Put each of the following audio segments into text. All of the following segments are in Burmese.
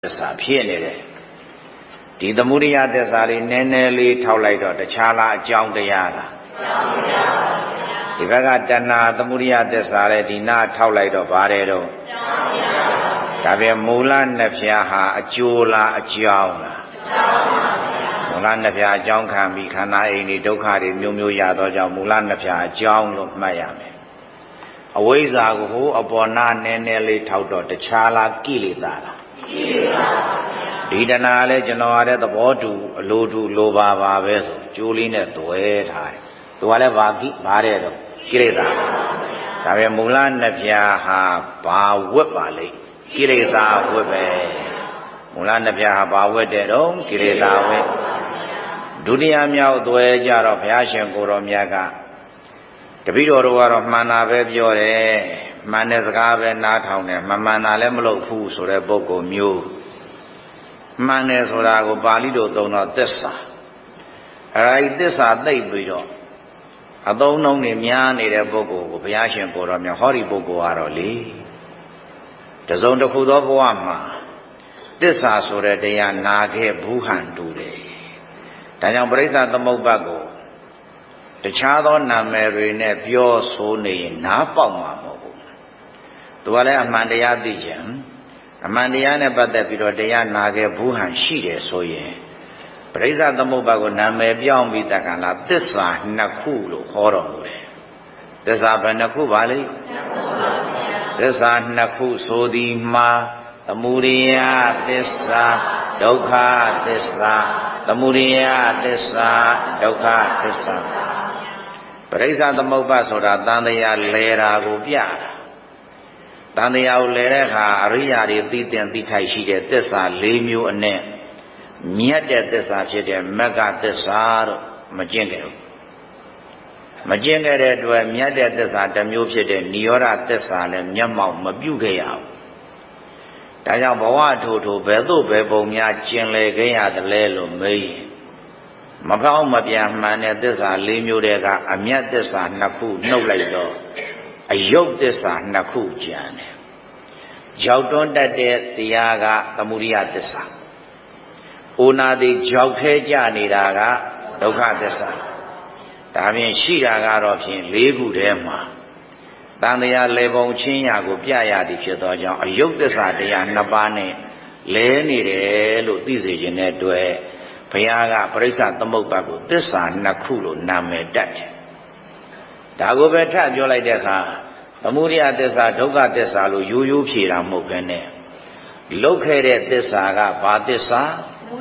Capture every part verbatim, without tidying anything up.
သစ္စာဖြစ်နေတယ်ဒီသမုဒိယသစ္စာလေးနည်းနည်းလေးထောက်လိုက်တော့တခြားလားအကြောင်းတရားလားဒီဘက်ကတဏှာသမုဒိယသစ္စာလေးဒီနာထောက်လိုက်တော့ဗါတယ်တော့ဒါပြန်မူလနှစ်ဖြာဟာအကျိုးလားအကြောင်းလားမူလနှစ်ဖြာအကြောင်းခံပြီးခန္ဓာအိမ်ဒီဒုက္ခတွေမျိုးမျိုးရတော့ကြောင့်မူလနှစ်ဖြာအကြောင်းလို့မှတ်ရမယ်အဝိဇ္ဇာကိုဟိုအပေါ်နာနည်းနည်းလေးထောက်တော့တခြားလားကိလေသာလားဒီတဏှာလည်းကျွန်တော်ရတဲ့သဘောတူအလိုတူလိုပါပါပဲဆိုကျိုးလေးနဲ့သွဲထားတယ်သူကလည်းဘာကိဘာတဲ့တော့ကိလေသာဒါပဲမူလနှစ်ဖြာဟာဘာဝတ်ပါလိမ့်ကိလေသာဝတ်ပဲမူလနှစ်ဖြာဟာဘာဝတ်တဲ့တော့ကိလေသာဝတ်ဒုတိယမြောက်သွဲကြတော့ဘုရားရှင်ကိုတော်မြတ်ကတပည့်တော်တို့ကတော့မှန်တာပဲပြောတယ်မှန်တဲ့စကားပဲနားထောင်တယ်မမှန်တာလည်းမလုပ်ဘူးဆိုတဲ့ပုဂ္ဂိုလ်မျိုးမှန်တယ်ဆိုတာကိုပါဠိလိုသုံးတော့သစ္စာအဲဒီသစ္စာသိပ်ပြီးတော့အသုံးနှုန်းတွေများနေတဲ့ပုဂ္ဂိုလ်ကိုဘုရားရှင်ကိုတော်မြတ်ဟောဒီပုဂ္ဂိုလ်ကတော့လေတစုံတစ်ခုသောဘဝမှာသစ္စာဆိုတဲ့တရားနာခဲ့ဘူးဟန်တူတယ်ဒါကြောင့်ပရိစ္ဆာသမုပ္ပါဒ်ကိုတခြားသောနာမည်တွေနဲ့ပြောဆိုနေရင်နားပေါက်မှာမဟုတ်ဘူးသူကလည်းအမှန်တရားသိကြံအမှန်တရားနဲ့ပတ်သက်ပြီးတော့တရားနာခဲ့ဘူးဟန်ရှိတယ်ဆိုရင်ပရိစ္ဆာသမုပ္ပါဒ်ကိုနာမည်ပြောင်းပြီးတက္ကလာသစ္စာနှစ်ခုလို့ဟောတော်မူတယ်သစ္စာဘယ်နှစ်ခုပါလဲသစ္စာနှစ်ခုဆိုသည်မှာသမုဒိယသစ္စာဒုက္ခသစ္စာသမုဒိယသစ္စာဒုက္ခသစ္စာပရိစ္ဆာသမုပ္ပါဒ်ဆိုတာတန်တရားလဲတာကိုပြတာတန်တရားကိုလဲတဲ့အခါအရိယာတွေသိတဲ့သိထိုက်ရှိတဲ့သစ္စာ၄မျိုးအနဲ့မြတ်တဲ့သစ္စာဖြစ်တဲ့မဂ္ဂသစ္စာတော့မကျင့်ခဲ့ဘူးမကျင့်ခဲ့တဲ့အတွက်မြတ်တဲ့သစ္စာတစ်မျိုးဖြစ်တဲ့နိရောဓသစ္စာလည်းမျက်မှောက်မပြုခဲ့ရဘူးဒါကြောင့်ဘဝထိုးထိုးဘယ်သို့ဘယ်ပုံများကျင်လည်ခဲ့ရတယ်လဲလို့မေးရင်မပေါင်းမပြန်မှန်တဲ့သစ္စာ၄မျိုးတည်းကအမြတ်သစ္စာနှစ်ခုနှုတ်လိုက်တော့အယုတ်သစ္စာနှစ်ခုကျန်တယ်ရောက်တွန်းတတ်တဲ့တရားကသမုဒိယသစ္စာအိုနာတိကြောက်ခဲကြနေတာကဒုက္ခသစ္စာဒါဖြင့်ရှိတာကတော့ဖြင့်၄ခုတည်းမှာတန်တရားလေပုံချင်းရာကိုပြရသည်ဖြစ်သောကြောင့်အယုတ်သစ္စာတရားနှစ်ပါးနဲ့လဲနေတယ်လို့သိစေခြင်းတဲ့အတွက်ဘုရားကပရိစ္ဆာသမုပ္ပါဒ်ကိုသစ္စာနှစ်ခုလို့နာမည်တက်တယ်ဒါကိုပဲထပ်ပြောလိုက်တဲ့အခါသမုဒိယသစ္စာဒုက္ခသစ္စာလို့ရိုးရိုးဖြေတာမဟုတ်ဘဲနဲ့လုတ်ခဲ့တဲ့သစ္စာကဘာသစ္စာ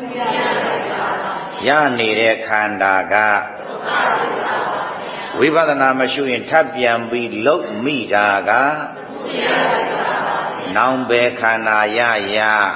ရနေတဲ့ခန္ဓာကဝိပဿနာမရှိရင်ထပ်ပြန်ပြီးလုတ်မိတာကနောင်ပဲခန္ဓာရရ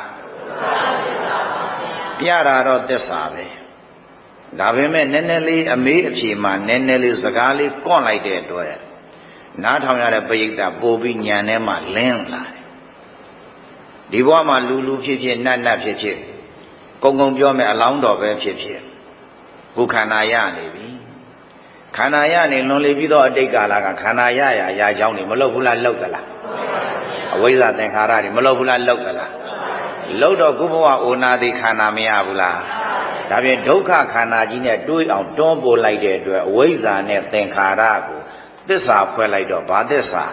ပြတာတော့သစ္စာပဲဒါပေမဲ့နည်းနည်းလေးအမေးအဖြေမှာနည်းနည်းလေးစကားလေးကွန့်လိုက်တဲ့အတွက်နားထောင်ရတဲ့ပရိသတ်ပို့ပြီးညံထဲမှာလင်းလာတယ်ဒီဘဝမှာလူလူဖြစ်ဖြစ်နတ်နတ်ဖြစ်ဖြစ်ကုံကုံပြောမယ်အလောင်းတော်ပဲဖြစ်ဖြစ်ခုခန္ဓာရနေပြီခန္ဓာရနေလွန်လေပြီးတော့အတိတ်ကာလကခန္ဓာရရရာကြောင်းနေမလုတ်ဘူးလားလုတ်ကလားအဝိဇ္ဇာသင်္ခါရတွေမလုတ်ဘူးလားလုတ်ကလားလုတ်တော့ခုဘဝအိုနာတိခန္ဓာမရဘူးလားဒါဖြင့်ဒုက္ခခန္ဓာကြီးနဲ့တွေးအောင်တွန်းပို့လိုက်တဲ့အတွက်အဝိဇ္ဇာနဲ့သင်္ခါရကိုသစ္စာဖွဲ့လိုက်တော့ဘာသစ္စာ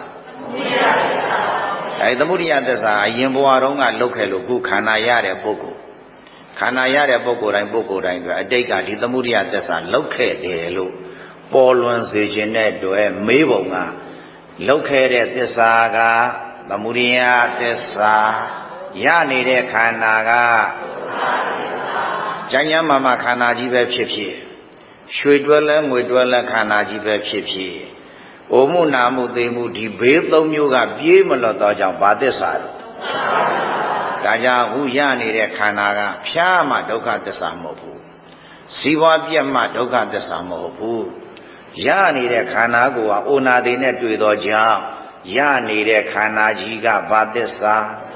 အဲသမုဒိယသစ္စာအရင်ဘဝတုန်းကလုတ်ခဲ့လို့ခုခန္ဓာရတဲ့ပုဂ္ဂိုလ်ခန္ဓာရတဲ့ပုဂ္ဂိုလ်တိုင်းပုဂ္ဂိုလ်တိုင်းအတွက်အတိတ်ကဒီသမုဒိယသစ္စာလုတ်ခဲ့တယ်လို့ပေါ်လွင်စေခြင်းတဲ့အတွက်မေးပုံကလုတ်ခဲ့တဲ့သစ္စာကသမုဒိယသစ္စာရနေတဲ့ခန္ဓာကကျမ်းကျမ်းမာမာခန္ဓာကြီးပဲဖြစ်ဖြစ်ရွှေတွဲလဲငွေတွဲလဲခန္ဓာကြီးပဲဖြစ်ဖြစ်အိုမှုနာမှုသိမှုဒီဘေးသုံးမျိုးကပြေးမလွတ်တော့ကြောင့်ဘာသစ္စာလဲဒါကြောင့်ဟူရနေတဲ့ခန္ဓာကဖြားမှဒုက္ခသစ္စာမဟုတ်ဘူးစီးပွားပြတ်မှဒုက္ခသစ္စာမဟုတ်ဘူးရနေတဲ့ခန္ဓာကိုကအိုနာတိနဲ့တွေ့တော့ကြောင့်ရနေတဲ့ခန္ဓာကြီးကဘာသစ္စာ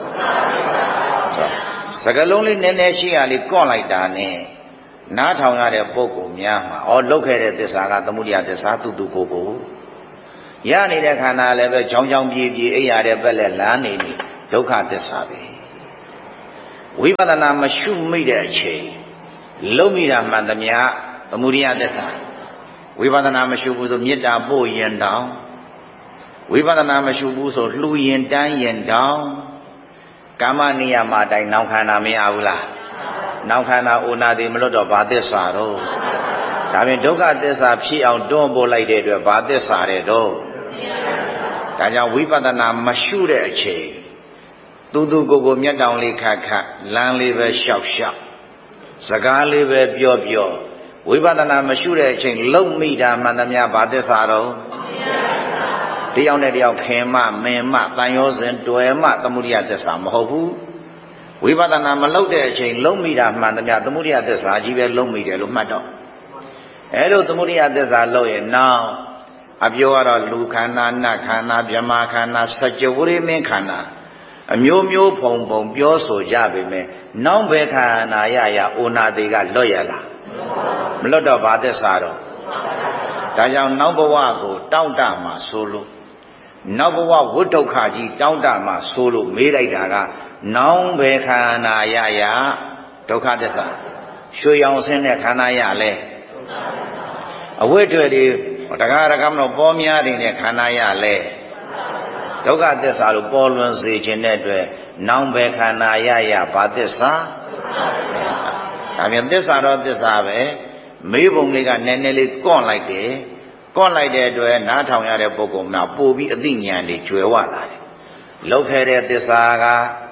စကလုံးလေးနည်းနည်းရှိရလေးကွန့်လိုက်တာနဲ့နားထောင်ရတဲ့ပုဂ္ဂိုလ်များမှာဩလုတ်ခဲ့တဲ့သစ္စာကသမုဒိယသစ္စာတူတူကိုကိုရနေတဲ့ခန္ဓာလည်းပဲချောင်းချောင်းပြေးပြေးအိပ်ရတဲ့ဘက်လည်းလမ်းနေနေဒုက္ခသစ္စာပဲဝိပဿနာမရှိမိတဲ့အချိန်လုံးမိတာမှန်သမျှသမုဒိယသစ္စာဝိပဿနာမရှိဘူးဆိုမေတ္တာပို့ရင်တောင်ဝိပဿနာမရှိဘူးဆိုလှူရင်တန်းရင်တောင်ကာမနိယမအတိုင်းနောင်ခန္ဓာမရဘူးလားနောင်ခန္ဓာအိုနာတိမလွတ်တော့ဘာသစ္စာတော့ဒါပြင်ဒုက္ခသစ္စာဖြစ်အောင်တွန်းပို့လိုက်တဲ့အတွက်ဘာသစ္စာတဲ့တော့ဒါကြောင့်ဝိပဿနာမရှိတဲ့အချိန်သူသူကိုယ်ကိုမျက်တောင်လေးခတ်ခတ်လမ်းလေးပဲလျှောက်လျှောက်စကားလေးပဲပြောပြောဝိပဿနာမရှိတဲ့အချိန်လုံမိတာမှန်သမျှဘာသစ္စာတော့တယောက်နဲ့တယောက်ခင်မမင်မတန်ရောစဉ်တွယ်မသမုဒိယသစ္စာမဟုတ်ဘူးဝိပဿနာမလုပ်တဲ့အချိန်လုံမိတာမှန်သမျှသမုဒိယသစ္စာကြီးပဲလုံမိတယ်လို့မှတ်တော့အဲလိုသမုဒိယသစ္စာလို့ရင်နောက်အပြောကတော့လူခန္ဓာနတ်ခန္ဓာဗြဟ္မာခန္ဓာစัจ java ရိမင်းခန္ဓာအမျိုးမျိုးဖုံဖုံပြောဆိုကြပေမဲ့နောက်ဘယ်ခန္ဓာရရအိုနာတိကလွတ်ရလားမလွတ်တော့ဘာသစ္စာတော့ဒါကြောင့်နောက်ဘဝကိုတောင့်တမှာဆိုလို့နောက်ဘဝဝိဒုက္ခကြီးတောင့်တမှာဆိုလို့မေးလိုက်တာကနောက်ဘယ်ခန္ဓာရရဒုက္ခသစ္စာရွှေရောင်ဆင်းတဲ့ခန္ဓာရလဲအဝိတ္တတွေတရားရကမလို့ပေါ်များနေတဲ့ခန္ဓာရလဲဒုက္ခသစ္စာလို့ပေါ်လွင်စေခြင်းတဲ့အတွက်နောင်ဘယ်ခန္ဓာရရဘာသစ္စာဒါပြန်သစ္စာတော့သစ္စာပဲမေးပုံလေးကနည်းနည်းလေးကွန့်လိုက်တယ်ကွန့်လိုက်တဲ့အတွက်နားထောင်ရတဲ့ပုဂ္ဂိုလ်များပို့ပြီးအသိဉာဏ်တွေကျွယ်ဝလာတယ်လောက်ခဲ့တဲ့သစ္စာက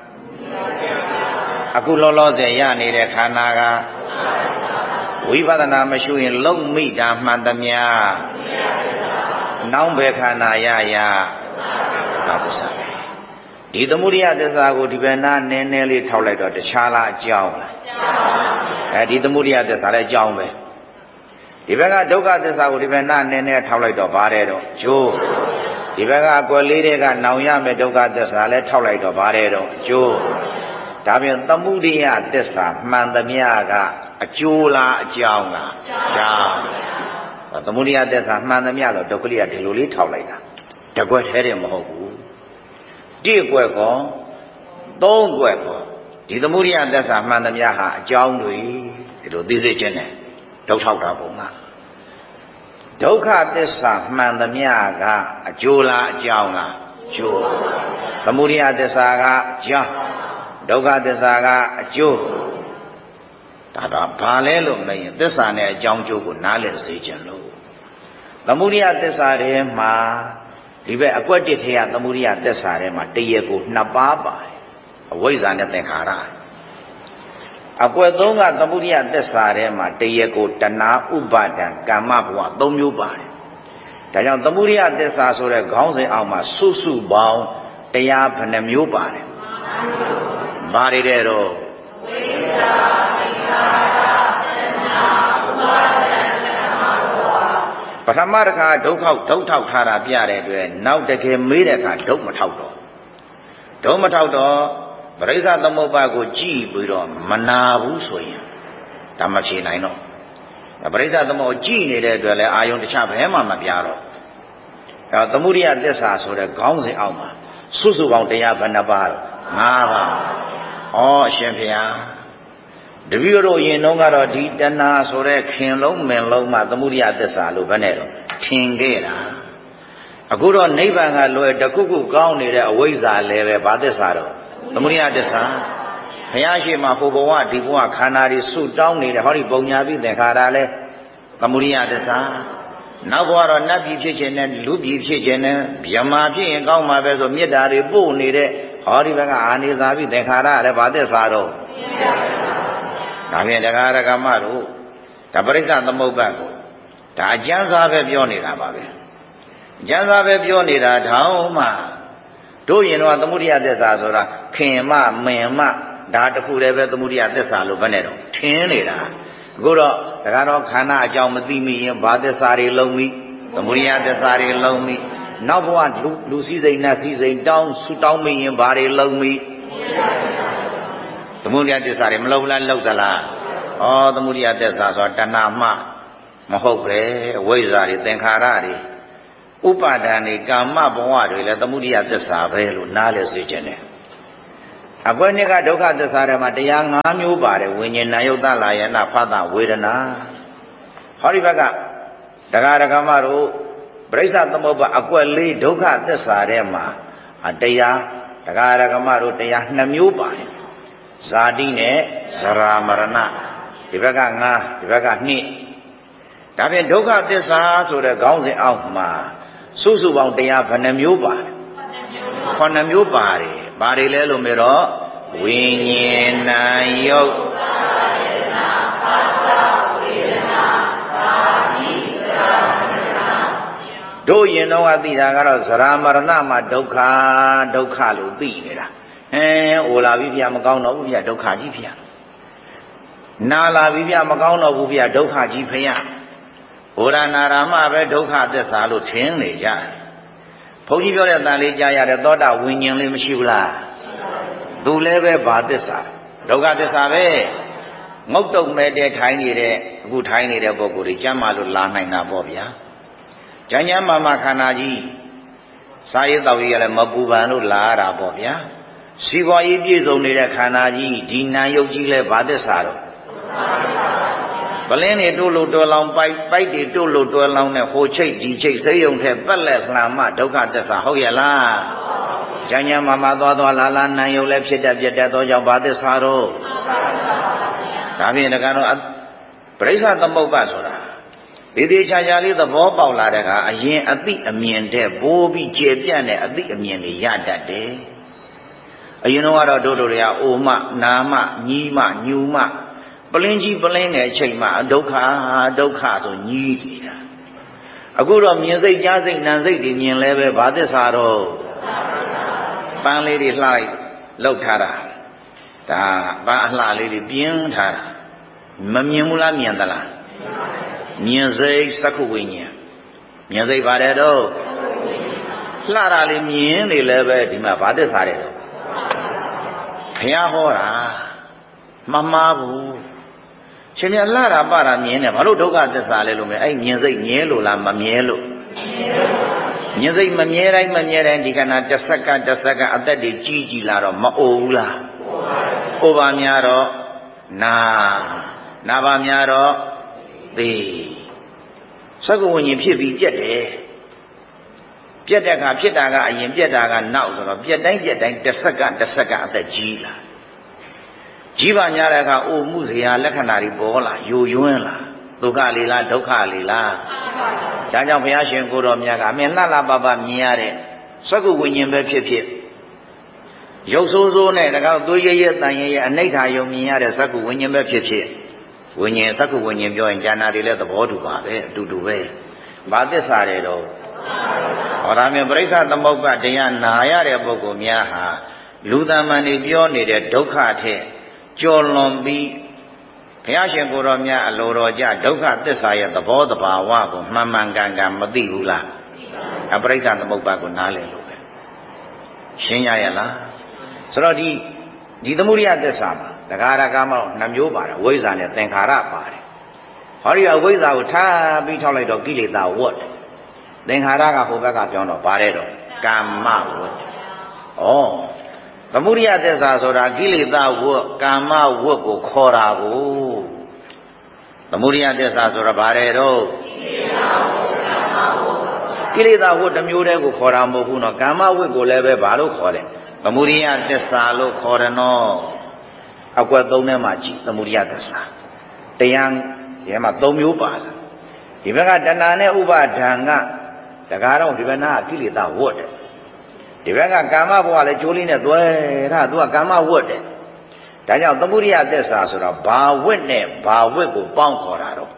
အခုလောလောဆယ်ရနေတဲ့ခန္ဓာကဝိပဿနာမရှိရင်လုံမိတာမှန်သမျှနောင်ဘယ်ခန္ဓာရရဘာသစ္စာဒီသမုဒိယသစ္စာကိုဒီဘက်နာနည်းနည်းလေးထောက်လိုက်တော့တခြားလားအကြောင်းလားအဲဒီသမုဒိယသစ္စာလည်းအကြောင်းပဲဒီဘက်ကဒုက္ခသစ္စာကိုဒီဘက်နာနည်းနည်းထောက်လိုက်တော့ဘာတဲ့တော့ကျိုးဒီဘက်ကအကွယ်လေးတွေကနောင်ရမယ်ဒုက္ခသစ္စာလည်းထောက်လိုက်တော့ဘာတဲ့တော့ကျိုးဒါပြန်သမုဒိယသစ္စာမှန်သမျှကအကျိုးလားအကြောင်းလားအကြောင်းသမုဒိယသစ္စာမှန်သမျှတော့ဒုက္ခလိကဒီလိုလေးထောက်လိုက်တာတကွက်ထဲတယ်မဟုတ်ဘူးတိကွက်ကောသုံးကွက်ကောဒီသမုဒိယသစ္စာမှန်သမျှဟာအကြောင်းတွေဒီလိုသိစေခြင်းနဲ့ဒုက္ခထောက်တာပုံကဒုက္ခသစ္စာမှန်သမျှကအကျိုးလားအကြောင်းလားအကျိုးသမုဒိယသစ္စာကအကြောင်းဒုက္ခသစ္စာကအကျိုးဒါတော့ဘာလဲလို့မရင်သစ္စာနဲ့အကြောင်းကျိုးကိုနားလည်စေခြင်းလို့သမုဒိယသစ္စာထဲမှာဒီဘက်အကွက်တစ်ထဲကသမုဒိယသစ္စာထဲမှာတရေကိုနှစ်ပါးပါတယ်အဝိဇ္ဇာနဲ့သင်္ခါရအကွက်သုံးကသမုဒိယသစ္စာထဲမှာတရေကိုတဏှာဥပါဒံကာမဘဝသုံးမျိုးပါတယ်ဒါကြောင့်သမုဒိယသစ္စာဆိုတဲ့ခေါင်းစဉ်အောက်မှာစုစုပေါင်းတရားဘယ်နှမျိုးပါတယ်ဘာတွေတဲ့တော့ဝိဇ္ဇာသင်္ခါရတဏှာဥပါဒံကာမဘဝပထမတစ်ခါဒုက္ခဒုက္ခထောက်ထားတာပြတဲ့အတွက်နောက်တကယ်မေးတဲ့အခါဒုက္ခမထောက်တော့ဒုက္ခမထောက်တော့ပရိစ္ဆသမုပ္ပါကိုကြည့်ပြီးတော့မနာဘူးဆိုရင်ဒါမဖြေနိုင်တော့ပရိစ္ဆသမုပ္ပါကြည့်နေတဲ့အတွက်လည်းအာယုံတခြားဘယ်မှမပြတော့အဲသမုဒိယသစ္စာဆိုတဲ့ခေါင်းစဉ်အောက်မှာစုစုပေါင်းတရားဘယ်နှပါးငါးပါးဩအရှင်ဖေဟာတပည့်တို့ရင်တော့ကတော့ဒီတဏှာဆိုတဲ့ခင်လုံးမင်လုံးမှသမုဒိယသစ္စာလို့ဘယ်နဲ့တော့ထင်ခဲ့တာအခုတော့နိဗ္ဗာန်ကလွယ်တခုခုကောင်းနေတဲ့အဝိဇ္ဇာလည်းပဲဘာသစ္စာတော့သမုဒိယသစ္စာဘုရားရှိခိုးဟိုဘဝဒီဘဝခန္ဓာတွေဆုတောင်းနေတဲ့ဟောဒီပုံညာပြီးသင်္ခါရလဲသမုဒိယသစ္စာနောက်ဘဝတော့နတ်ပြည်ဖြစ်ခြင်းနဲ့လူပြည်ဖြစ်ခြင်းနဲ့ဗြဟ္မာဖြစ်ရင်ကောင်းမှာပဲဆိုမေတ္တာတွေပို့နေတဲ့ဟောဒီဘက်ကအာနေသာပြီးသင်္ခါရလည်းဘာသစ္စာတော့ဒါဖြင့်တရားရကမတို့ဒါပရိစ္ဆသမုပ္ပါကိုဒါအကျမ်းစာပဲပြောနေတာပါပဲအကျမ်းစာပဲပြောနေတာတောင်းမှတို့ရင်တော့သမုဒိယသစ္စာဆိုတာခင်မမင်မဒါတခုလည်းပဲသမုဒိယသစ္စာလို့ဘယ်နဲ့တော့ထင်းနေတာအခုတော့ဒါကတော့ခန္ဓာအကြောင်းမသိမိရင်ဘာသစ္စာတွေလုံးမိသမုဒိယသစ္စာတွေလုံးမိနောက်ဘဝလူလူစည်းစိမ်နတ်စည်းစိမ်တောင်းဆူတောင်းမိရင်ဘာတွေလုံးမိသမုဒိယသစ္စာတွေမလုံးလားလုံးသလားဩသမုဒိယသစ္စာဆိုတာတဏှာမှမဟုတ်ပဲဝိဇ္ဇာတွေသင်္ခါရတွေဥပါဒံတွေကာမဘဝတွေလည်းသမုဒိယသစ္စာပဲလို့နားလည်စေခြင်းနဲ့အကွဲနှစ်ကဒုက္ခသစ္စာထဲမှာတရား၅မျိုးပါတယ်ဝိညာဉ်နာယုတ်တလာယနာဖသဝေဒနာဟောဒီဘက်ကဒကာဒကမတို့ပရိစ္ဆသမုပ္ပါအကွက်လေးဒုက္ခသစ္စာထဲမှာတရားဒကာဒကမတို့တရား၂မျိုးပါတယ်ဇာတိနဲ့ဇရာမရဏဒီဘက်က၅ဒီဘက်က၂ဒါဖြင့်ဒုက္ခသစ္စာဆိုတဲ့ခေါင်းစဉ်အောက်မှာစုစုပေါင်းတရားဘယ်နှမျိုးပါတယ်ခုနှစ်မျိုးပါတယ်ဘာတွေလဲလို့မေတော့ဝိညာဉ်နာယုတ်တို့ရင်တော့အသိတာကတော့ဇရာမရဏမှာဒုက္ခဒုက္ခလို့သိနေတာဟဲအိုလာပြီဗျာမကောင်းတော့ဘူးဗျာဒုက္ခကြီးဗျာနာလာပြီဗျာမကောင်းတော့ဘူးဗျာဒုက္ခကြီးဖယားဩရနာရာမပဲဒုက္ခသစ္စာလို့ထင်နေကြတယ်ဘုန်းကြီးပြောတဲ့တန်လေးကြားရတဲ့သောတာဝိညာဉ်လေးမရှိဘူးလားသူလည်းပဲဘာသစ္စာဒုက္ခသစ္စာပဲငုတ်တုတ်မဲ့တဲ့ထိုင်းနေတဲ့အခုထိုင်းနေတဲ့ပုဂ္ဂိုလ်တွေကြမ်းမှလို့လာနိုင်တာပေါ့ဗျာကျမ်းကျမ်းမာမာခန္ဓာကြီးစာရေးတော်ကြီးကလည်းမပူပန်လို့လာရတာပေါ့ဗျာစီပွားရေးပြည့်စုံနေတဲ့ခန္ဓာကြီးဒီနာယုတ်ကြီးလဲဘာသစ္စာတော့ပလင်းတွေတို့လို့တွဲလောင်းပိုက်ပိုက်တွေတို့လို့တွဲလောင်းနဲ့ဟိုချိတ်ဒီချိတ်စိတ်ယုံထဲပက်လက်လှမ်းမှဒုက္ခသစ္စာဟုတ်ရဲ့လားကျမ်းကျမ်းမာမာသွားသွားလာလာနာယုတ်လည်းဖြစ်တတ်ပြတ်တတ်သောကြောင့်ဘာသစ္စာတော့ဒါဖြင့်တကတော့ပရိစ္ဆသမုပ္ပါဆိုတာဒီဒီချာချာလေးသဘောပေါက်လာတဲ့ကအရင်အသိအမြင်တဲ့ပိုးပြီးကျေပြန့်တဲ့အသိအမြင်တွေရတတ်တယ်အရင်တော့ကတော့တို့တို့တွေကအိုမနာမညီမညူမပလင်းကြီးပလင်းတဲ့အချိန်မှာဒုက္ခဒုက္ခဆိုညီးနေတာအခုတော့မြင်စိတ်ကြားစိတ်နာစိတ်တွေမြင်လဲပဲဘာသစ္စာတော့ပန်းလေးတွေလှလိုက်လောက်ထားတာဒါပန်းအလှလေးတွေပြင်းထားတာမမြင်ဘူးလားမြင်သလားမြင်စိတ်သက္ခုဝိညာဉ်မြင်စိတ်ပါတယ်တော့လှတာလေးမြင်နေလဲပဲဒီမှာဘာသစ္စာတဲ့တော့ဘုရားဟောတာမမှားဘူးရှင်မြတ်လှတာပတာမြင်တယ်ဘာလို့ဒုက္ခသစ္စာလဲလို့မဲအဲ့မြင်စိတ်မြဲလို့လားမမြဲလို့မြင်စိတ်မမြဲတိုင်းမမြဲတိုင်းဒီခန္ဓာတစ်စက္ကန့်တစ်စက္ကန့်အသက်တွေကြီးကြီးလာတော့မအိုဘူးလားအိုပါများတော့နာနာပါများတော့သေသက္ကဝိညာဉ်ဖြစ်ပြီးပြက်တယ်ပြက်တဲ့အခါဖြစ်တာကအရင်ပြက်တာကနောက်ဆိုတော့ပြက်တိုင်းပြက်တိုင်းတစ်စက္ကန့်တစ်စက္ကန့်အသက်ကြီးလာကြီးပါညာတဲ့အခါအိုမှုစရာလက္ခဏာတွေပေါ်လာယိုယွင်းလာဒုက္ခလေလားဒုက္ခလေလားဒါကြောင့်ဘုရားရှင်ကိုတော်မြတ်ကအမင်းလှလှပပမြင်ရတဲ့သက္ကဝိညာဉ်ပဲဖြစ်ဖြစ်ရုပ်ဆိုးဆိုးနဲ့တကောက်သွေးရရတန်ရရအနိဋ္ဌာယုံမြင်ရတဲ့သက္ကဝိညာဉ်ပဲဖြစ်ဖြစ်ဝိညာဉ်သက္ကဝိညာဉ်ပြောရင်ဉာဏ်နာတွေလည်းသဘောတူပါပဲအတူတူပဲဘာသစ္စာတွေတော့ဟောဒါမျိုးပရိစ္ဆသမုပ္ပါတရားနာရတဲ့ပုဂ္ဂိုလ်များဟာလူသမန်တွေပြောနေတဲ့ဒုက္ခထက်ကျော်လွန်ပြီးဘုရားရှင်ကိုယ်တော်မြတ်အလိုတော်ကြဒုက္ခသစ္စာရဲ့သဘောတဘာဝကိုမှန်မှန်ကန်ကန်မသိဘူးလားအပရိစ္ဆသမုပ္ပါကိုနားလည်လို့ပဲရှင်းရရလားဆိုတော့ဒီဒီသမုဒိယသစ္စာမှာတဂါရကမောနှမျိုးပါတယ်ဝိဇ္ဇာနဲ့သင်္ခါရပါတယ်ဟောဒီအဝိဇ္ဇာကိုထားပြီးထောက်လိုက်တော့ကိလေသာဝတ်တယ်သင်္ခါရကဟိုဘက်ကပြောတော့ပါတယ်တော့ကာမဝတ်ဩသမုဒိယသစ္စာဆိုတာကိလေသာဝတ်ကာမဝတ်ကိုခေါ်တာကိုသမုဒိယသစ္စာဆိုတာပါတယ်တော့ကိလေသာဝတ်တစ်မျိုးတည်းကိုခေါ်တာမဟုတ်ဘူးနော်ကာမဝတ်ကိုလည်းပဲဘာလို့ခေါ်တယ်သမုဒိယသစ္စာလို့ခေါ်တယ်နော်အကွက်သုံးထဲမှာကြည့်သမုဒိယသစ္စာတရားရဲမှာသုံးမျိုးပါလားဒီဘက်ကတဏှာနဲ့ဥပါဒံကတကားတော့ဒီဘက်နာကကိလေသာဝတ်တယ်ဒီဘက်ကကာမဘဝလည်းကျိုးလေးနဲ့တွဲတာသူကကာမဝတ်တယ်ဒါကြောင့်သမုဒိယသစ္စာဆိုတော့ဘာဝတ်နဲ့ဘာဝတ်ကိုပေါင်းခေါ်တာတော့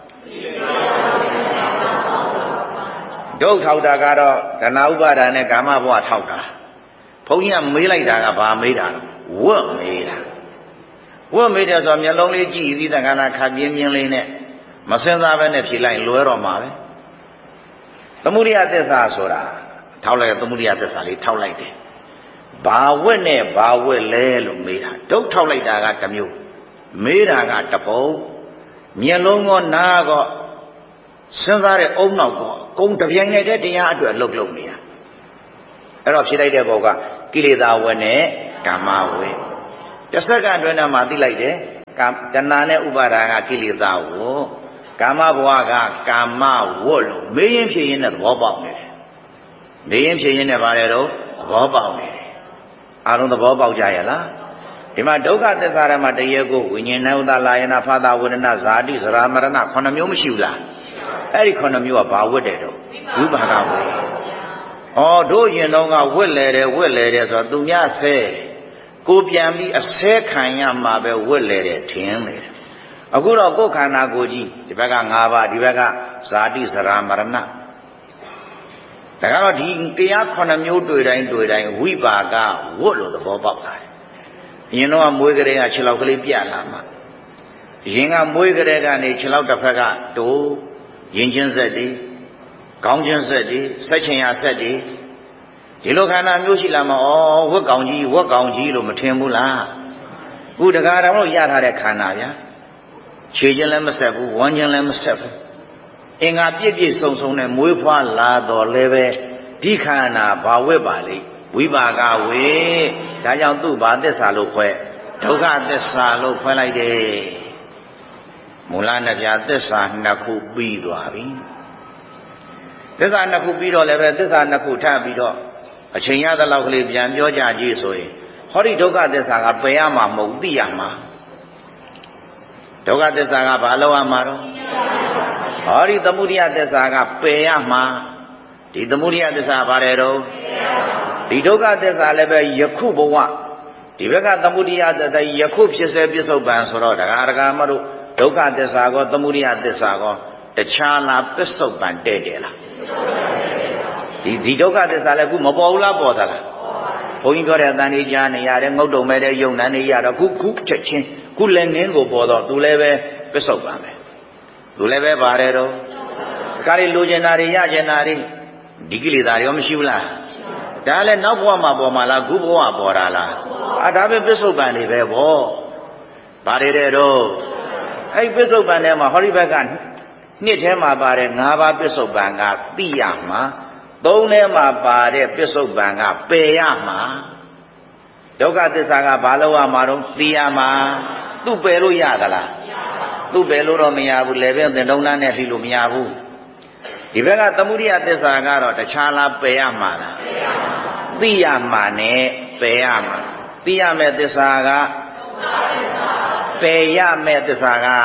ဒုက္ခထောက်တာကတော့တဏှာဥပါဒံနဲ့ကာမဘဝထောက်တာဘုန်းကြီးကမေးလိုက်တာကဘာမေးတာလဲဝတ်မေးတာဝတ်မေးတယ်ဆိုတော့မျက်လုံးလေးကြည့်ပြီးတခါနာခပ်ပြင်းပြင်းလေးနဲ့မစင်စားပဲနဲ့ဖြေလိုက်လွဲတော့မှာပဲသမုဒိယသစ္စာဆိုတာထောက်လိုက်သမုဒိယသစ္စာလေးထောက်လိုက်တယ်ဘာဝတ်နဲ့ဘာဝတ်လဲလို့မေးတာဒုက္ထောက်လိုက်တာကတစ်မျိုးမေးတာကတစ်ပုံမျက်လုံးကောနားကောစဉ်းစားတဲ့အုံနောက်ကောအကုန်တပြိုင်တည်းတရားအတွက်လှုပ်လှုပ်နေတာအဲ့တော့ဖြေလိုက်တဲ့ဘောကကိလေသာဝတ်နဲ့ကာမဝတ်တစ်စက္ကန့်တွင်မှာသိလိုက်တယ်ကာတဏှာနဲ့ဥပါဒါကကိလေသာကိုကာမဘဝကကာမဝတ်လို့မေးရင်ဖြစ်ရင်နဲ့သဘောပေါက်နေတယ်မေးရင်ဖြစ်ရင်နဲ့ဗါတယ်တော့သဘောပေါက်နေတယ်အားလုံးသဘောပေါက်ကြရဲ့လားဒီမှာဒုက္ခသစ္စာရမှာတရေကိုဝိညာဉ်နဲ့ဥဒလာယနာဖသဝေဒနာဇာတိဇရာမရဏခုနှစ်မျိုးမရှိဘူးလားအဲ့ဒီခုနှစ်မျိုးကဘာဝတ်တယ်တော့ဝိပါကဝတ်ဩတို့ရင်တော့ကဝတ်လေတယ်ဝတ်လေတယ်ဆိုတော့သူများဆဲကိုပြန်ပြီးအဆဲခံရမှာပဲဝတ်လေတယ်ထင်နေတယ်အခုတော့ကိုယ်ခန္ဓာကိုယ်ကြီးဒီဘက်က၅ပါးဒီဘက်ကဇာတိဇရာမရဏဒါကတော့ဒီတရားခုနှစ်မျိုးတွေ့တိုင်းတွေ့တိုင်းဝိပါကဝတ်လို့သဘောပေါက်လာတယ်အရင်တော့မွေးကလေးကခြေလောက်ကလေးပြလာမှာအရင်ကမွေးကလေးကနေခြေလောက်တစ်ဖက်ကတိုးရင်ချင်းဆက်တည်ခေါင်းချင်းဆက်တည်ဆက်ချင်ရဆက်တည်ဒီလိုခန္ဓာမျိုးရှိလာမှာဩဝက်ကောင်ကြီးဝက်ကောင်ကြီးလို့မထင်ဘူးလားခုတကားတော်ရထားတဲ့ခန္ဓာဗျာခြေချင်းလည်းမဆက်ဘူးဝမ်းချင်းလည်းမဆက်ဘူးအင်္ဂါပြည့်ပြည့်စုံစုံနဲ့မွေးဖွားလာတော်လည်းပဲဒီခန္ဓာဘာဝက်ပါလိဝိပါကဝေဒါကြောင့်သူ့ဘာသစ္စာလို့ခွဲဒုက္ခသစ္စာလို့ခွဲလိုက်တယ်မူလနှစ်ပြားသစ္စာနှစ်ခုပြီးသွားပြီသစ္စာနှစ်ခုပြီးတော့လည်းပဲသစ္စာနှစ်ခုထပ်ပြီးတော့အချိန်ရတဲ့လောက်ကလေးပြန်ပြောကြကြည့်ဆိုရင်ဟောဒီဒုက္ခသစ္စာကပယ်ရမှာမဟုတ်သိရမှာဒုက္ခသစ္စာကဘာလို့ရမှာတော့ဟောဒီသမုဒိယသစ္စာကပယ်ရမှာဒီသမုဒိယသစ္စာဘာလဲတော့ဒီဒုက္ခသစ္စာလည်းပဲယခုဘဝဒီဘက်ကသမုဒိယသစ္စာယခုဖြစ်စေပြစ္ဆုတ်ပံဆိုတော့ဒကာဒကာမတို့ဒုက္ခသစ္စာကောသမုဒိယသစ္စာကောတခြားလားပြစ္ဆုတ်ပံတဲ့တယ်လားဒီဒီဒုက္ခသစ္စာလည်းခုမပေါ်ဘူးလားပေါ်သလားဘုန်းကြီးပြောတဲ့အတန်ကြီးကြားနေရတယ်ငုတ်တုံမဲ့တဲ့ယုံနန်းနေရတော့ခုခုချက်ချင်းခုလည်းနင်းကိုပေါ်တော့သူလည်းပဲပြစ္ဆုတ်ပံပဲသူလည်းပဲပါတယ်တော့ကာရီလိုချင်တာတွေရချင်တာတွေဒီကိလေသာတွေရောမရှိဘူးလားဒါလည်းနောက်ဘဝမှာပေါ်မှာလားခုဘဝပေါ်တာလားအာဒါပဲပြစ္ဆုတ်ပံတွေပဲဗောဘာတွေတဲ့တော့အဲ့ပြစ္ဆုတ်ပံထဲမှာဟောဒီဘက်ကနှစ်ထဲမှာပါတယ်၅ပါးပြစ္ဆုတ်ပံကသိရမှာသုံးထဲမှာပါတဲ့ပြစ္ဆုတ်ပံကပယ်ရမှာဒုက္ခသစ္စာကဘာလို့ရမှာတော့သိရမှာသူ့ပယ်လို့ရသလားသူ့ပယ်လို့တော့မရဘူးလေပဲသင်္တုံးသားနဲ့လှီလို့မရဘူးဒီဘက်ကသမုဒိယသစ္စာကတော့တခြားလားပယ်ရမှာလားသိရမှာနဲ့ပယ်ရမှာသိရမယ့်သစ္စာကပယ်ရမယ့်သစ္စာက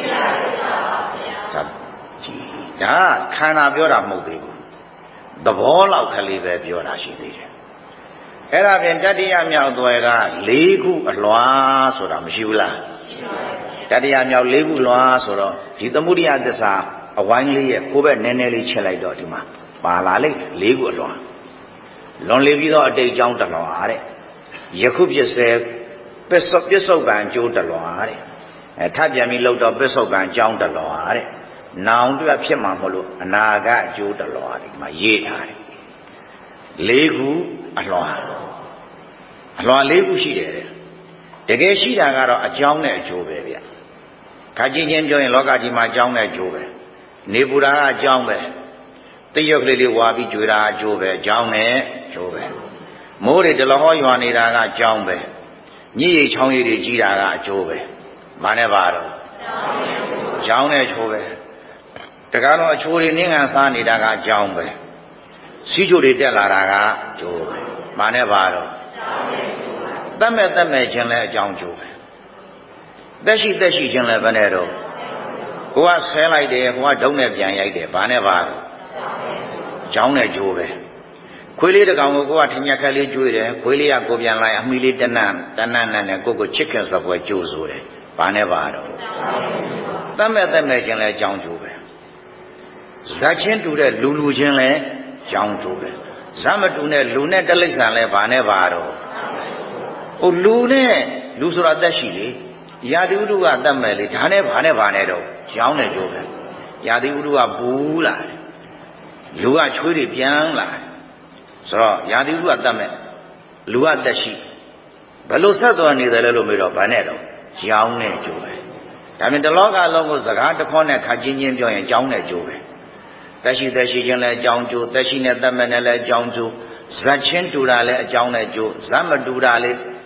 ဒါခန္ဓာပြောတာမဟုတ်သေးဘူးသဘောလောက်ကလေးပဲပြောတာရှိသေးတယ်အဲ့ဒါပြင်တတိယမြောက်သွယ်က၄ခုအလွှာဆိုတာမရှိဘူးလားတတိယမြောက်၄ခုလွှာဆိုတော့ဒီသမုဒိယသစ္စာအဝိုင်းလေးရဲ့ကိုယ်ပဲနည်းနည်းလေးချက်လိုက်တော့ဒီမှာပါလာလိမ့်၄ခုအလွှာလွန်လေပြီးတော့အတိတ်ကြောင်းတလွှာတဲ့ယခုပြည့်စဲပစ္စုပစ္စုပန်ကျိုးတလွှာတဲ့အဲထပ်ပြန်ပြီးလောက်တော့ပစ္စုပန်ကြောင်းတလွှာတဲ့နောင်တွေ့ဖြစ်မှာမလို့အနာကအကျိုးတလွှာဒီမှာရေးထားတယ်၄ခုအလွှာအလွှာ၄ခုရှိတယ်တဲ့တကယ်ရှိတာကတော့အကြောင်းနဲ့အကျိုးပဲဗျခါချင်းချင်းပြောရင်လောကကြီးမှာအကြောင်းနဲ့အကျိုးပဲနေပူတာကအကြောင်းပဲတရုတ်ကလေးလေးဝါပြီးကြွေတာအကျိုးပဲအကြောင်းနဲ့အကျိုးပဲမိုးတွေတလဟောရွာနေတာကအကြောင်းပဲညစ်ရိတ်ချောင်းရည်တွေကြီးတာကအကျိုးပဲမနဲ့ပါတော့အကြောင်းနဲ့အကျိုးပဲတကားတော့အချိုးတွေနင်းငံစားနေတာကအကြောင်းပဲစီးချိုတွေတက်လာတာကအကျိုးပဲမနဲ့ပါတော့တတ်မဲ့တတ်မဲ့ခြင်းလည်းအကြောင်းကျိုးပဲသက်ရှိသက်ရှိခြင်းလည်းဘယ်နဲ့တော့ကိုကဆဲလိုက်တယ်ကိုကဒုံနဲ့ပြန်ရိုက်တယ်ဘာနဲ့ပါတော့အကြောင်းနဲ့ကျိုးပဲခွေးလေးတစ်ကောင်ကိုကိုကထင်မြက်ခက်လေးကျွေးတယ်ခွေးလေးကကိုပြန်လိုက်အမီလေးတနန်းတနန်းနဲ့ကိုကိုချစ်ခင်စပွဲကျိုးဆိုတယ်ဘာနဲ့ပါတော့တတ်မဲ့တတ်မဲ့ခြင်းလည်းအကြောင်းကျိုးပဲဇာချင်းတူတဲ့လူလူချင်းလဲကြောင်းကျိုးပဲဇာမတူတဲ့လူနဲ့တလိ္ဆန်လဲဘာနဲ့ပါတော့ဟိုလူနဲ့လူဆိုတာသက်ရှိလေရာသီဥတုကတတ်မဲ့လေဒါနဲ့ဘာနဲ့ဘာနဲ့တော့ကြောင်းနဲ့ကျိုးပဲရာသီဥတုကဘူးလာတယ်လူကချွေးတွေပြန်လာတယ်ဆိုတော့ရာသီဥတုကတတ်မဲ့လူကသက်ရှိဘယ်လိုဆက်သွားနေတယ်လဲလို့မေးတော့ဘာနဲ့တော့ကြောင်းနဲ့ကျိုးပဲဒါပြင်တလောကလုံးကိုစကားတစ်ခေါက်နဲ့ခါချင်းချင်းပြောရင်ကြောင်းနဲ့ကျိုးပဲသက်ရှိသက်ရှိချင်းလည်းအကြောင်းကျိုးသက်ရှိနဲ့တတ်မဲ့နဲ့လည်းအကြောင်းကျိုးဇတ်ချင်းတူတာလည်းအကြောင်းနဲ့ကျိုးဇတ်မတူတာလည်း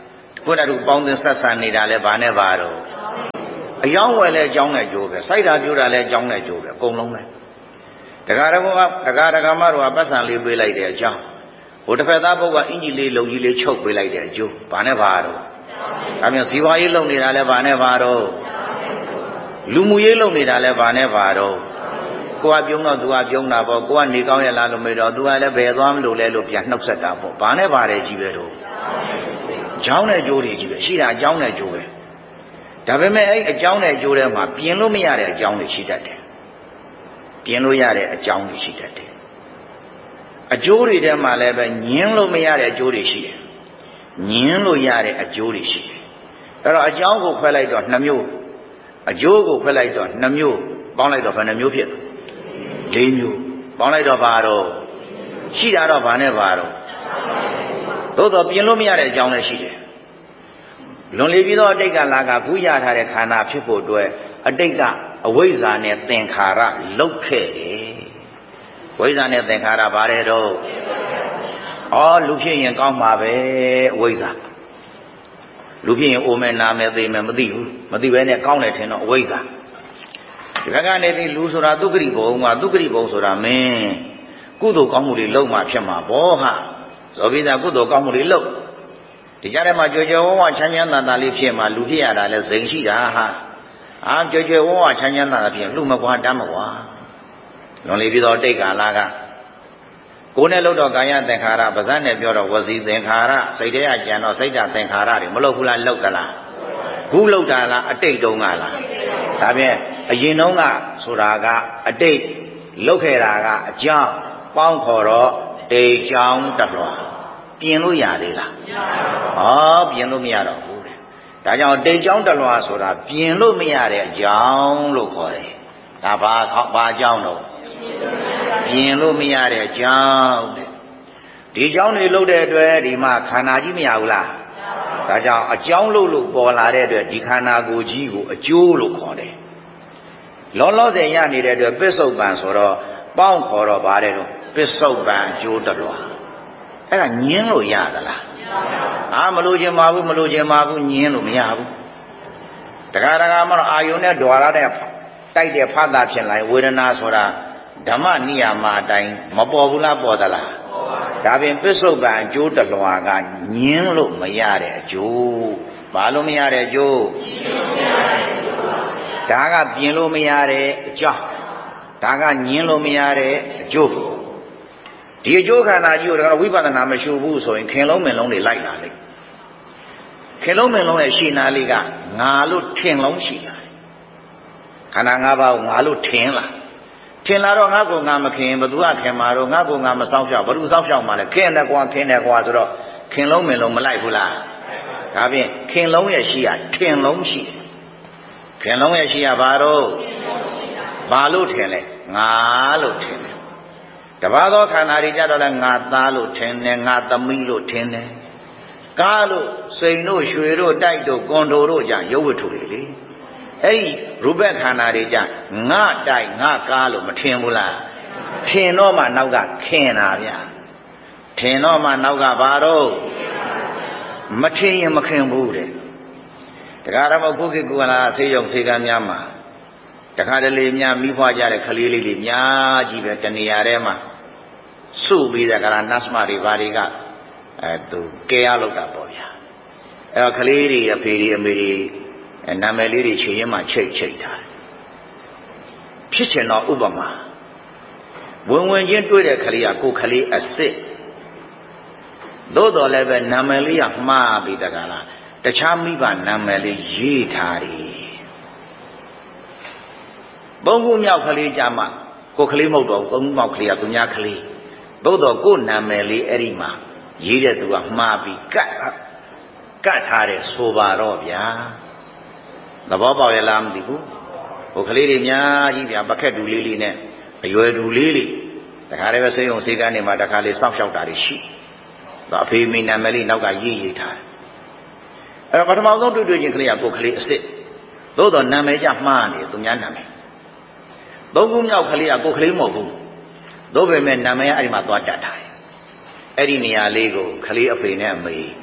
ခုနကပေါင်းသင်ဆက်ဆံနေတာလဲဘာနဲ့ပါတော့အယောင်းဝယ်လဲအကြောင်းနဲ့ကြိုးပဲစိုက်တာပြိုးတာလဲအကြောင်းနဲ့ကြိုးပဲအကုန်လုံးပဲတခါတည်းကတခါတခါမှတော့ပတ်စံလေးပေးလိုက်တဲ့အကြောင်းဟိုတစ်ဖက်သားဘုတ်ကအင်ကြီးလေးလုံကြီးလေးချုပ်ပေးလိုက်တဲ့အကျိုးဘာနဲ့ပါတော့ဒါပြန်ဇီဝရေးလုံနေတာလဲဘာနဲ့ပါတော့လူမှုရေးလုံနေတာလဲဘာနဲ့ပါတော့ကိုကပြုံးတော့သူကပြုံးတာပေါ့ကိုကနေကောင်းရလားလို့မေးတော့သူကလည်းဘယ်သွားမလို့လဲလို့ပြန်နှုတ်ဆက်တာပေါ့ဘာနဲ့ပါတယ်ကြီးပဲတော့အကြောင်းနဲ့အကျိုးတွေကြီးပဲရှိတာအကြောင်းနဲ့အကျိုးပဲဒါပေမဲ့အဲ့အကြောင်းနဲ့အကျိုးထဲမှာပြင်လို့မရတဲ့အကြောင်းတွေရှိတတ်တယ်ပြင်လို့ရတဲ့အကြောင်းတွေရှိတတ်တယ်အကျိုးတွေထဲမှာလည်းပဲညင်းလို့မရတဲ့အကျိုးတွေရှိတယ်ညင်းလို့ရတဲ့အကျိုးတွေရှိတယ်အဲ့တော့အကြောင်းကိုခွဲလိုက်တော့နှစ်မျိုးအကျိုးကိုခွဲလိုက်တော့နှစ်မျိုးပေါင်းလိုက်တော့ဘယ်နှမျိုးဖြစ်လေးမျိုးပေါင်းလိုက်တော့ဘာတော့ရှိတာတော့ဘာနဲ့ဘာတော့သို့တော့ပြင်လို့မရတဲ့အကြောင်းလည်းရှိတယ်လွန်လေပြီးတော့အတိတ်ကလာကခုရထားတဲ့ခန္ဓာဖြစ်ဖို့အတွက်အတိတ်ကအဝိဇ္ဇာနဲ့သင်္ခါရလုတ်ခဲ့တယ်ဝိဇ္ဇာနဲ့သင်္ခါရဘာလဲတော့ဩလူဖြစ်ရင်ကောင်းပါပဲအဝိဇ္ဇာလူဖြစ်ရင်အိုမယ်နာမယ်သိမယ်မသိဘူးမသိဘဲနဲ့ကောင်းတယ်ထင်တော့အဝိဇ္ဇာဒီဘက်ကနေပြီးလူဆိုတာဒုက္ခရိဘုံကဒုက္ခရိဘုံဆိုတာမင်းကုသိုလ်ကောင်းမှုတွေလုပ်မှဖြစ်မှာဘောဟာဇောပိသာကုသိုလ်ကောင်းမှုတွေလုပ်ဒီကြားထဲမှာကြွယ်ကြွယ်ဝဝချမ်းချမ်းသာသာလေးဖြစ်မှလူဖြစ်ရတာလဲဇိမ်ရှိတာဟာအာကြွယ်ကြွယ်ဝဝချမ်းချမ်းသာသာဖြစ်လူမကွာတမ်းမကွာလွန်လေပြီးတော့တိတ်ကာလကကိုယ်နဲ့လို့တော့ကာယသင်္ခါရပါဇတ်နဲ့ပြောတော့ဝစီသင်္ခါရစိတ်ထဲကကြံတော့စိတ်ဓာတ်သင်္ခါရတွေမလုပ်ဘူးလားလုပ်ကလားခုလုပ်တာလားအတိတ်တုန်းကလားဒါဖြင့်အရင်တုန်းကဆိုတာကအတိတ်လုပ်ခဲ့တာကအကြောင်းပေါင်းခေါ်တော့တိတ်ကြောင်းတလွှာပြင်လို့ရသေးလားမရပါဘူးဟောပြင်လို့မရတော့ဘူးတဲ့ဒါကြောင့်တိတ်ကြောင်းတလွှာဆိုတာပြင်လို့မရတဲ့အကြောင်းလို့ခေါ်တယ်ဒါဘာဘာအကြောင်းတော့ပြင်လို့မရတဲ့အကြောင်းတဲ့ဒီအကြောင်းတွေလုပ်တဲ့အတွက်ဒီမှာခန္ဓာကြီးမရဘူးလားဒါကြောင့်အကြောင်းလို့လို့ပေါ်လာတဲ့အတွက်ဒီခန္ဓာကိုယ်ကြီးကိုအကျိုးလို့ခေါ်တယ်လောလောဆယ်ရနေတဲ့အတွက်ပစ္စုပန်ဆိုတော့ပေါင်းခေါ်တော့ပါတယ်တော့ပစ္စုပန်အကျိုးတလွှာအဲ့ဒါညင်းလို့ရသလားအာမလို့ခြင်းမဘူးမလို့ခြင်းမဘူးညင်းလို့မရဘူးတခါတခါမှတော့အာယုန်နဲ့ဓွာရတဲ့တိုက်တဲ့ဖတ်တာဖြစ်လာဝေဒနာဆိုတာဓမ္မနိယာမအတိုင်းမပေါ်ဘူးလားပေါ်သလားဒါပြင်ပစ္စုပန်အကျိုးတလွှာကညင်းလို့မရတဲ့အကျိုးဘာလို့မရတဲ့အကျိုးဒါကပြင်လို့မရတဲ့အကြောင်းဒါကညင်းလို့မရတဲ့အကျိုးဒီအကျိုးခန္ဓာကြီးကိုတော့ဝိပဿနာမရှိဘူးဆိုရင်ခင်လုံးမင်လုံးတွေလိုက်လာလိမ့်ခင်လုံးမင်လုံးရဲ့ရှင်းနာလေးကငါလို့ထင်လုံးရှိလာတယ်ခန္ဓာ၅ပါးကိုငါလို့ထင်လာထင်လာတော့ငါကငါမခင်ဘသူကခင်မှာတော့ငါကငါမစောင့်ရှောက်ဘသူစောင့်ရှောက်မှာလဲခင်တယ်ကွာခင်တယ်ကွာဆိုတော့ခင်လုံးမင်လုံးမလိုက်ဘူးလားဒါဖြင့်ခင်လုံးရဲ့ရှိရထင်လုံးရှိတယ်ခင်လုံးရဲ့ရှိရဘာတော့ဘာလို့ထင်လဲငါလို့ထင်တယ်တပါးသောခန္ဓာတွေကြတော့လဲငါသားလို့ထင်တယ်ငါသမီးလို့ထင်တယ်ကားလို့စိန်တို့ရွှေတို့တိုက်တို့ကွန်ဒိုတို့ကြရုပ်ဝတ္ထုတွေလေအဲ့ဒီရူပခန္ဓာတွေကြငါတိုက်ငါကားလို့မထင်ဘူးလားထင်တော့မှနောက်ကခင်တာဗျာထင်တော့မှနောက်ကဘာတော့မထင်ရင်မခင်ဘူးတဲ့တခါတော့ခုခေတ်ကလာဆေးရုံဆေးကမ်းများမှာတခါတလေများမိဖွားကြတဲ့ခလေးလေးတွေများကြီးပဲတနေရာထဲမှာစုပြီးတဲ့ကလာနတ်စမတွေဘာတွေကအဲသူကဲရလောက်တာပေါ့ဗျာအဲခလေးတွေအဖေတွေအမေတွေနာမည်လေးတွေခြေရင်းမှာချိတ်ချိတ်ထားဖြစ်ချင်တော့ဥပမာဝင်ဝင်ချင်းတွေ့တဲ့ခလေးကကိုခလေးအစ်စ်သို့တော်လည်းပဲနာမည်လေးကမှားပြီးတကလားတခြားမိဘနာမည်လေးရေးထားတယ်ဘုံကူမြောက်ကလေးကြမှာကိုကလေးမဟုတ်တော့ဘူးဘုံကူမြောက်ကလေးကသူများကလေးသို့တော်ကိုနာမည်လေးအဲ့ဒီမှာရေးတဲ့သူကမှားပြီးကတ်ကတ်ထားတယ်ဆိုပါတော့ဗျာသဘောပေါက်ရလားမသိဘူးဟိုကလေးတွေများကြီးဗျာပကက်တူလေးလေးနဲ့အရွယ်တူလေးလေးတခါတည်းပဲဆေးရုံဆေးကန်းတွေမှာတခါလေးစောင့်ရှောက်တာတွေရှိတော့အဖေမိနာမည်လေးနောက်ကရေးရေးထားတယ်အဲ့တော့ပထမဆုံးတွေ့တွေ့ချင်းကလေးကကိုကလေးအစ်စ်သို့တော်နာမည်ကြမှားနေသူများနာမည်သုံးခုမြောက်ကလေးကကိုကလေးမဟုတ်ဘူးသို့ပေမဲ့နာမည်ကအဲ့ဒီမှာသွားတတ်တာအဲ့ဒီနေရာလေးကိုကလေးအဖေနဲ့အမေ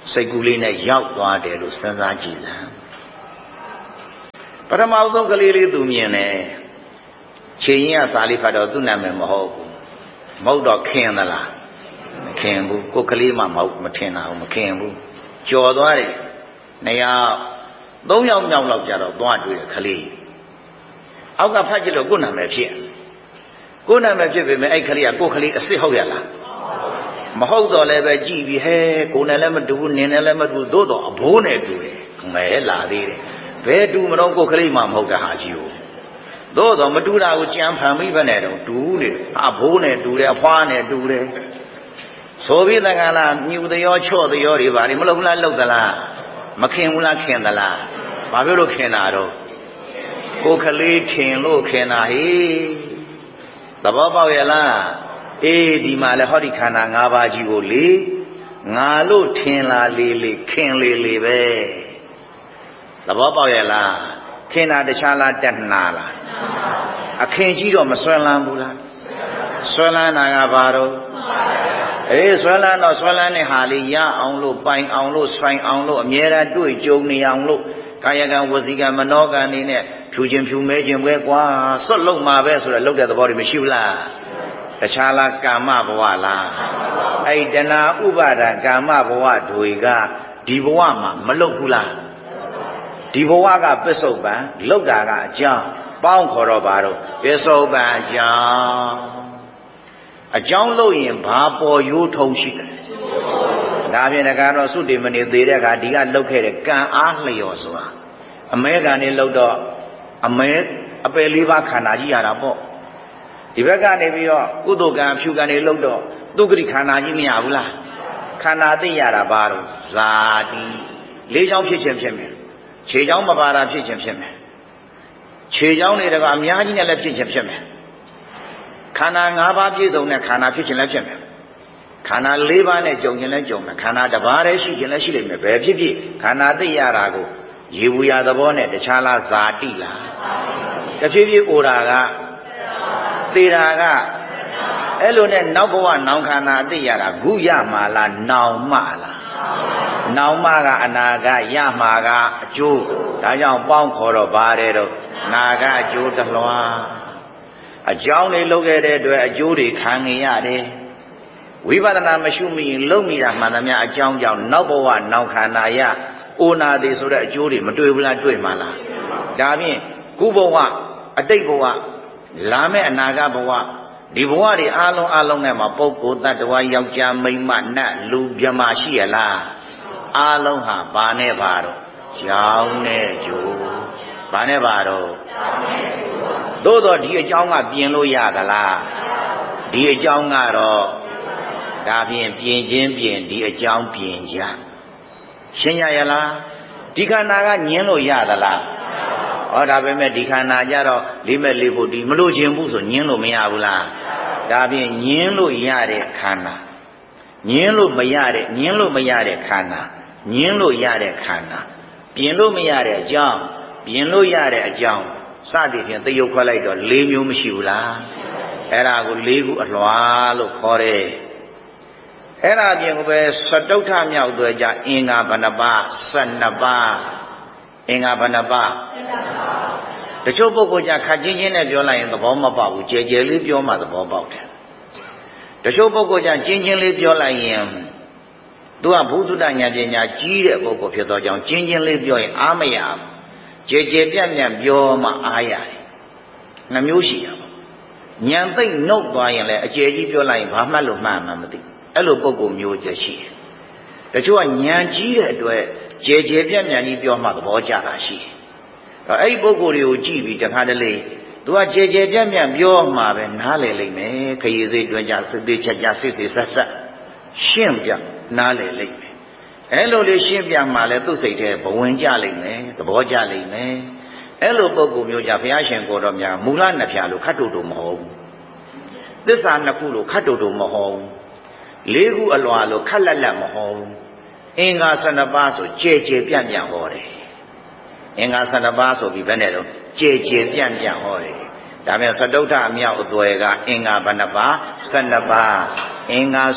စိတ်ကူးလေးနဲ့ရောက်သွားတယ်လို့စဉ်းစားကြည့်စမ်းပထမဆုံးကလေးလေးသူမြင်တယ်ခြေရင်းကစာလေးဖတ်တော့သူ့နာမည်မဟုတ်ဘူးမဟုတ်တော့ခင်သလားမခင်ဘူးကိုကလေးမှမဟုတ်မထင်တာဘူးမခင်ဘူးကြော်သွားတယ်နှစ်ယောက်သုံးယောက်မြောက်လောက်ကြတော့သွားတွေ့တယ်ကလေးအောက်ကဖတ်ကြည့်လို့ကိုယ်နာမည်ဖြစ်ကိုယ်နာမည်ဖြစ်ပေမဲ့အဲ့ကလေးကကိုယ်ကလေးအစ်စ်ဟုတ်ရလားမဟုတ်တော့လည်းပဲကြည်ပြီးဟဲကိုယ်နဲ့လည်းမတူဘူးနင်းနဲ့လည်းမတူသို့တော့အဘိုးနဲ့တူတယ်မဲလာသေးတယ်ဘယ်တူမတော့ကိုယ်ကလေးမှမဟုတ်တာဟာကြီးကိုသို့တော့မတူတာကိုကြံဖန်ပြီးပဲနဲ့တော့တူနေအဘိုးနဲ့တူတယ်အဖွားနဲ့တူတယ်ဆိုပြီးတကလားမြူတရောချော့တရောတွေပါလေမလုပ်ဘူးလားလုပ်သလားမခင်ဘူးလားခင်သလားဘာဖြစ်လို့ခင်တာတော့ကိုယ်ကလေးခင်လို့ခင်တာဟေးသဘောပေါက်ရလားအေးဒီမှာလဲဟောဒီခန္ဓာ၅ပါးကြီးကိုလေငါလို့ထင်လာလေလေခင်လေလေပဲသဘောပေါက်ရလားခင်တာတခြားလားတဏှာလားအခင်ကြီးတော့မဆွဲလန်းဘူးလားဆွဲလန်းတာကဘာတော့အေးဆွဲလန်းတော့ဆွဲလန်းတဲ့ဟာလေးရအောင်လို့ပိုင်အောင်လို့ဆိုင်အောင်လို့အမြဲတမ်းတွေ့ကြုံနေအောင်လို့ကာယကံဝစီကံမနောကံနေနဲ့ဖြူခြင်းဖြူမဲခြင်းပဲကွာစွတ်လုံးမှာပဲဆိုတော့လုံးတဲ့သဘောတွေမရှိဘူးလားတခြားလားကာမဘဝလားအဲ့တဏှာဥပါဒံကာမဘဝတွေကဒီဘဝမှာမလုတ်ဘူးလားဒီဘဝကပစ္စုပန်လုတ်တာကအကြောင်းပေါင်းခေါ်တော့ပါတော့ပစ္စုပန်အကြောင်းအကြောင်းလို့ရင်ဘာပေါ်ရိုးထုံရှိတယ်ဒါဖြင့်တကားတော့သုတေမဏေသေးတဲ့အခါဒီကလုတ်ခဲ့တဲ့ကံအားလျော်ဆိုတာအမဲကံနဲ့လုတ်တော့အမဲအပယ်လေးပါးခန္ဓာကြီးရတာပေါ့ဒီဘက်ကနေပြီးတော့ကုသိုလ်ကံဖြူကံတွေလုတ်တော့ဒုက္ခရိခန္ဓာကြီးမရဘူးလားခန္ဓာသိရတာဘာလို့ဇာတိလေးချောင်းဖြစ်ခြင်းဖြစ်မယ်ခြေချောင်းမပါတာဖြစ်ခြင်းဖြစ်မယ်ခြေချောင်းတွေကအများကြီးနဲ့လည်းဖြစ်ခြင်းဖြစ်မယ်ခန္ဓာ၅ပါးပြည့်စုံတဲ့ခန္ဓာဖြစ်ခြင်းလည်းဖြစ်မယ်ခန္ဓာ၄ပါးနဲ့ကြုံခြင်းလည်းကြုံမယ်ခန္ဓာတစ်ပါးတည်းရှိခြင်းလည်းရှိလိမ့်မယ်ဘယ်ဖြစ်ဖြစ်ခန္ဓာသိရတာကိုရေဘူးရသဘောနဲ့တခြားလားဇာတိလားတဖြည်းဖြည်းအိုတာကသေတာကအဲ့လိုနဲ့နောက်ဘဝနောင်ခန္ဓာသိရတာဂုရမှာလားနောင်မလားနောင်မကအနာဂတ်ရမှာကအကျိုးဒါကြောင့်ပေါင်းခေါ်တော့ပါတယ်တော့နာကအကျိုးတလွှာအကြောင်းတွေလုပ်ခဲ့တဲ့အတွက်အကျိုးတွေခံနေရတယ်ဝိပဿနာမရှိမိရင်လုံနေတာမှန်သမျှအကြောင်းကြောင့်နောက်ဘဝနောင်ခန္ဓာရအိုနာသေးဆိုတဲ့အကျိုးတွေမတွေ့ဘူးလားတွေ့မှာလားဒါဖြင့်ကုဘဝအတိတ်ဘဝလာမဲ့အနာဂတ်ဘဝဒီဘဝတွေအားလုံးအားလုံးနဲ့မှာပုဂ္ဂိုလ်တ attva ယောက်ျားမိန်းမနတ်လူမြမရှိရလားအားလုံးဟာဘာနဲ့ဘာတော့ကြောင်းနဲ့ကျိုးဘာနဲ့ဘာတော့သို့တော့ဒီအကြောင်းကပြင်လို့ရသလားဒီအကြောင်းကတော့ဒါဖြင့်ပြင်ချင်းပြင်ဒီအကြောင်းပြင်ကြရှင်းရရလားဒီခန္ဓာကညင်းလို့ရသလားဟောဒါပေမဲ့ဒီခန္ဓာကြတော့လေးမဲ့လေးဖို့ဒီမလို့ခြင်းဘူးဆိုညင်းလို့မရဘူးလားဒါဖြင့်ညင်းလို့ရတဲ့ခန္ဓာညင်းလို့မရတဲ့ညင်းလို့မရတဲ့ခန္ဓာညင်းလို့ရတဲ့ခန္ဓာပြင်လို့မရတဲ့အကြောင်းပြင်လို့ရတဲ့အကြောင်းစသည်ဖြင့်သရုပ်ခွဲလိုက်တော့၄မျိုးမရှိဘူးလားအဲ့ဒါကို၄ခုအလွှာလို့ခေါ်တယ်အဲ့ဒါပြင်ကိုပဲသတုဋ္ဌမြောက်သွဲကြအင်္ဂါဘဏ္ဍပါ၁၂ပါးအင်္ဂါဘဏ္ဍပါတချို့ပုဂ္ဂိုလ်ကြခက်ချင်းချင်းနဲ့ပြောလိုက်ရင်သဘောမပေါက်ဘူးကြဲကြဲလေးပြောမှသဘောပေါက်တယ်တချို့ပုဂ္ဂိုလ်ကြချင်းချင်းလေးပြောလိုက်ရင်သူကဘုဒ္ဓဉာဏ်ပညာကြီးတဲ့ပုဂ္ဂိုလ်ဖြစ်သောကြောင့်ချင်းချင်းလေးပြောရင်အားမရဘူးကြဲကြဲပြန့်ပြန့်ပြောမှအားရတယ်နှမျိုးရှိရပါဉာဏ်သိမ့်နှုတ်သွားရင်လည်းအကျယ်ကြီးပြောလိုက်ရင်ဘာမှလို့မှန်မှမသိအဲ့လိုပုဂ္ဂိုလ်မျိုးချက်ရှိတယ်တချို့ကဉာဏ်ကြီးတဲ့အတွက်ကြဲကြဲပြန့်ပြန့်ကြီးပြောမှသဘောကျတာရှိတယ်အဲ့ဒီပုဂ္ဂိုလ်တွေကိုကြည့်ပြီးတခါတလေသူကကြဲကြဲပြန့်ပြန့်ပြောမှပဲနားလည်လိမ့်မယ်ခရီးစိတ်တွင်ကြစစ်သေးချက်ကြစစ်စစ်ဆက်ဆက်ရှင်းပြနားလည်လိမ့်မယ်အဲ့လိုလေးရှင်းပြမှလည်းသူ့စိတ်ထဲဘဝင်ကြလိမ့်မယ်သဘောကျလိမ့်မယ်အဲ့လိုပုဂ္ဂိုလ်မျိုးကြဘုရားရှင်ကိုယ်တော်များမူလနှစ်ဖြာလို့ခတ်တူတူမဟုတ်ဘူးသစ္စာနှစ်ခုလို့ခတ်တူတူမဟုတ်ဘူးလေးခုအလွာလို့ခက်လက်လက်မဟုတ်ဘူးအင်္ဂါ၁၂ပါးဆိုကြဲကြဲပြန့်ပြန့်ဟောတယ်အင်္ဂါ၁၂ပါးဆိုပြီးဘယ်နဲ့တော့ကြဲကြဲပြန့်ပြန့်ဟောတယ်ဒါပေမဲ့သတုဋ္ဌအမြောက်အသွယ်ကအင်္ဂါဘဏ္ဍပါ၁၂ပါးအင်္ဂါ